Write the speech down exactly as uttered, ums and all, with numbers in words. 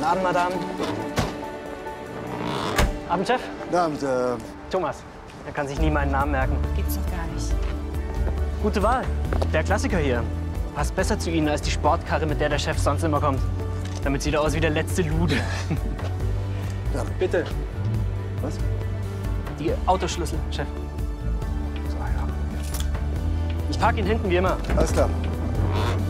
Guten Abend, Madame. Abend, Chef. Guten Abend, äh... Thomas. Er kann sich nie meinen Namen merken. Gibt's doch gar nicht. Gute Wahl. Der Klassiker hier. Passt besser zu Ihnen als die Sportkarre, mit der der Chef sonst immer kommt. Damit sieht er aus wie der letzte Lude. Ja. Bitte. Was? Die Autoschlüssel, Chef. So, ja. Ich park ihn hinten wie immer. Alles klar.